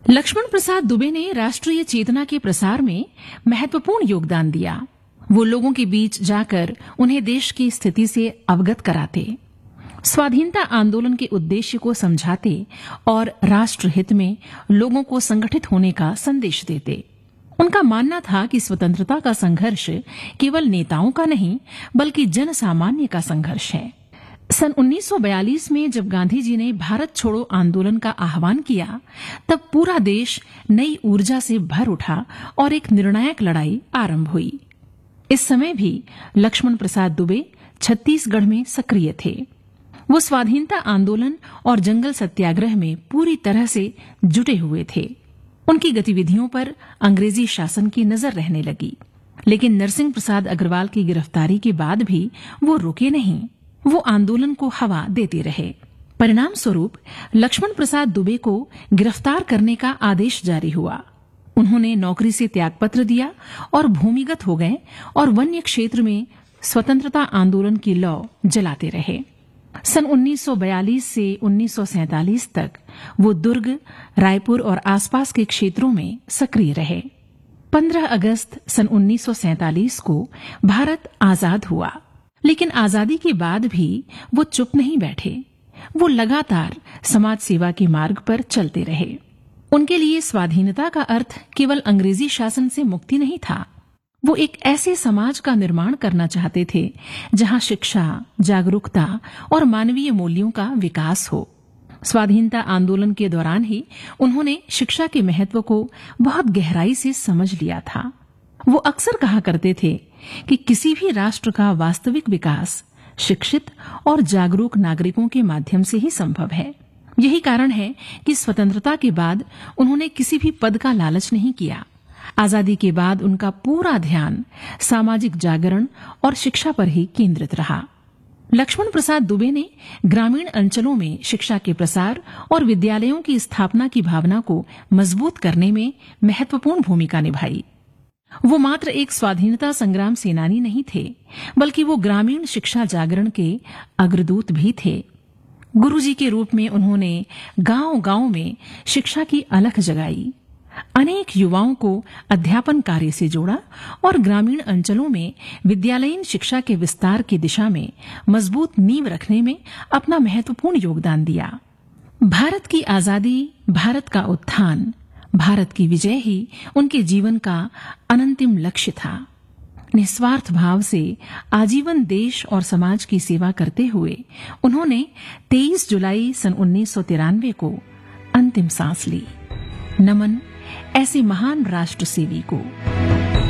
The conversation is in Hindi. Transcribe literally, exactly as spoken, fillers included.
लक्ष्मण प्रसाद दुबे ने राष्ट्रीय चेतना के प्रसार में महत्वपूर्ण योगदान दिया। वो लोगों के बीच जाकर उन्हें देश की स्थिति से अवगत कराते, स्वाधीनता आंदोलन के उद्देश्य को समझाते और राष्ट्रहित में लोगों को संगठित होने का संदेश देते। उनका मानना था कि स्वतंत्रता का संघर्ष केवल नेताओं का नहीं बल्कि जन सामान्य का संघर्ष है। सन उन्नीस सौ बयालीस में जब गांधी जी ने भारत छोड़ो आंदोलन का आह्वान किया, तब पूरा देश नई ऊर्जा से भर उठा और एक निर्णायक लड़ाई आरंभ हुई। इस समय भी लक्ष्मण प्रसाद दुबे छत्तीसगढ़ में सक्रिय थे। वो स्वाधीनता आंदोलन और जंगल सत्याग्रह में पूरी तरह से जुटे हुए थे। उनकी गतिविधियों पर अंग्रेजी शासन की नजर रहने लगी, लेकिन नरसिंह प्रसाद अग्रवाल की गिरफ्तारी के बाद भी वो रुके नहीं। वो आंदोलन को हवा देते रहे। परिणाम स्वरूप लक्ष्मण प्रसाद दुबे को गिरफ्तार करने का आदेश जारी हुआ। उन्होंने नौकरी से त्यागपत्र दिया और भूमिगत हो गए और वन्य क्षेत्र में स्वतंत्रता आंदोलन की लौ जलाते रहे। सन उन्नीस सौ बयालीस से उन्नीस सौ सैंतालीस तक वो दुर्ग, रायपुर और आसपास के क्षेत्रों में सक्रिय रहे। पंद्रह अगस्त सन उन्नीस सौ सैंतालीस को भारत आजाद हुआ, लेकिन आजादी के बाद भी वो चुप नहीं बैठे। वो लगातार समाज सेवा के मार्ग पर चलते रहे। उनके लिए स्वाधीनता का अर्थ केवल अंग्रेजी शासन से मुक्ति नहीं था। वो एक ऐसे समाज का निर्माण करना चाहते थे जहां शिक्षा, जागरूकता और मानवीय मूल्यों का विकास हो। स्वाधीनता आंदोलन के दौरान ही उन्होंने शिक्षा के महत्व को बहुत गहराई से समझ लिया था। वो अक्सर कहा करते थे कि किसी भी राष्ट्र का वास्तविक विकास शिक्षित और जागरूक नागरिकों के माध्यम से ही संभव है। यही कारण है कि स्वतंत्रता के बाद उन्होंने किसी भी पद का लालच नहीं किया। आजादी के बाद उनका पूरा ध्यान सामाजिक जागरण और शिक्षा पर ही केंद्रित रहा। लक्ष्मण प्रसाद दुबे ने ग्रामीण अंचलों में शिक्षा के प्रसार और विद्यालयों की स्थापना की भावना को मजबूत करने में महत्वपूर्ण भूमिका निभाई। वो मात्र एक स्वाधीनता संग्राम सेनानी नहीं थे, बल्कि वो ग्रामीण शिक्षा जागरण के अग्रदूत भी थे। गुरुजी के रूप में उन्होंने गांव-गांव में शिक्षा की अलख जगाई, अनेक युवाओं को अध्यापन कार्य से जोड़ा और ग्रामीण अंचलों में विद्यालयीन शिक्षा के विस्तार की दिशा में मजबूत नींव रखने में अपना महत्वपूर्ण योगदान दिया। भारत की आजादी, भारत का उत्थान, भारत की विजय ही उनके जीवन का अनंतिम लक्ष्य था। निस्वार्थ भाव से आजीवन देश और समाज की सेवा करते हुए उन्होंने तेईस जुलाई सन उन्नीस सौ तिरानवे को अंतिम सांस ली। नमन ऐसे महान राष्ट्र सेवी को।